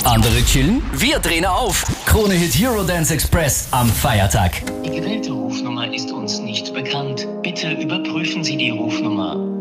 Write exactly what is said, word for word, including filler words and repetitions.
Andere chillen, wir drehen auf. Krone Hit Eurodance Express am Feiertag. Die gewählte Rufnummer ist uns nicht bekannt. Bitte überprüfen Sie die Rufnummer.